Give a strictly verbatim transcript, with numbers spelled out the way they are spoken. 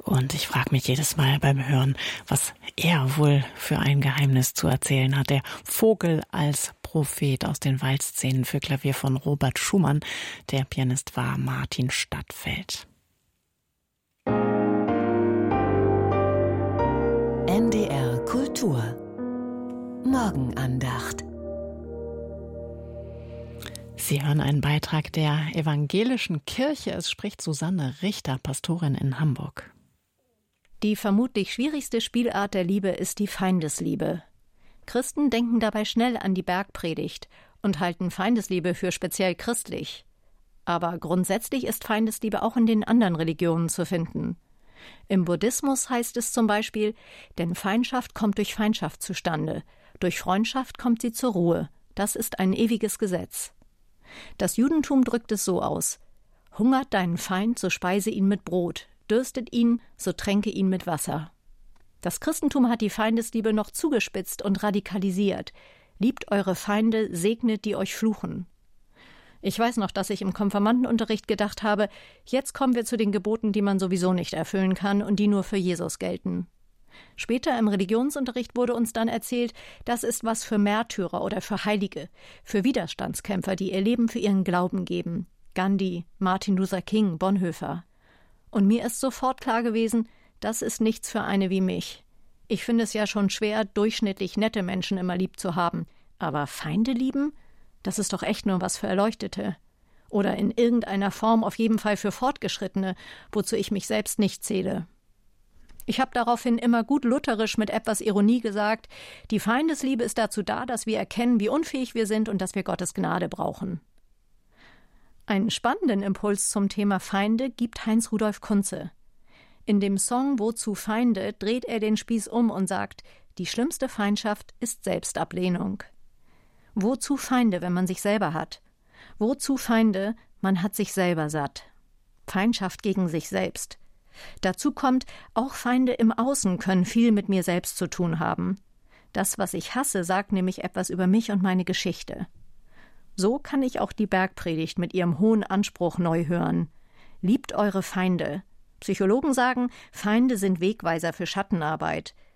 Und ich frage mich jedes Mal beim Hören, was er wohl für ein Geheimnis zu erzählen hat. Der Vogel als Prophet aus den Waldszenen für Klavier von Robert Schumann. Der Pianist war Martin Stadtfeld. N D R Kultur Morgenandacht. Sie hören einen Beitrag der Evangelischen Kirche. Es spricht Susanne Richter, Pastorin in Hamburg. Die vermutlich schwierigste Spielart der Liebe ist die Feindesliebe. Christen denken dabei schnell an die Bergpredigt und halten Feindesliebe für speziell christlich. Aber grundsätzlich ist Feindesliebe auch in den anderen Religionen zu finden. Im Buddhismus heißt es zum Beispiel, denn Feindschaft kommt durch Feindschaft zustande, durch Freundschaft kommt sie zur Ruhe. Das ist ein ewiges Gesetz. Das Judentum drückt es so aus: Hungert deinen Feind, so speise ihn mit Brot, dürstet ihn, so tränke ihn mit Wasser. Das Christentum hat die Feindesliebe noch zugespitzt und radikalisiert. Liebt eure Feinde, segnet die euch fluchen. Ich weiß noch, dass ich im Konfirmandenunterricht gedacht habe, jetzt kommen wir zu den Geboten, die man sowieso nicht erfüllen kann und die nur für Jesus gelten. Später im Religionsunterricht wurde uns dann erzählt, das ist was für Märtyrer oder für Heilige, für Widerstandskämpfer, die ihr Leben für ihren Glauben geben. Gandhi, Martin Luther King, Bonhoeffer. Und mir ist sofort klar gewesen, das ist nichts für eine wie mich. Ich finde es ja schon schwer, durchschnittlich nette Menschen immer lieb zu haben. Aber Feinde lieben? Das ist doch echt nur was für Erleuchtete. Oder in irgendeiner Form auf jeden Fall für Fortgeschrittene, wozu ich mich selbst nicht zähle. Ich habe daraufhin immer gut lutherisch mit etwas Ironie gesagt, die Feindesliebe ist dazu da, dass wir erkennen, wie unfähig wir sind und dass wir Gottes Gnade brauchen. Einen spannenden Impuls zum Thema Feinde gibt Heinz Rudolf Kunze. In dem Song »Wozu Feinde« dreht er den Spieß um und sagt, die schlimmste Feindschaft ist Selbstablehnung. Wozu Feinde, wenn man sich selber hat? Wozu Feinde, man hat sich selber satt? Feindschaft gegen sich selbst. Dazu kommt, auch Feinde im Außen können viel mit mir selbst zu tun haben. Das, was ich hasse, sagt nämlich etwas über mich und meine Geschichte. So kann ich auch die Bergpredigt mit ihrem hohen Anspruch neu hören. Liebt eure Feinde. Psychologen sagen, Feinde sind Wegweiser für Schattenarbeit.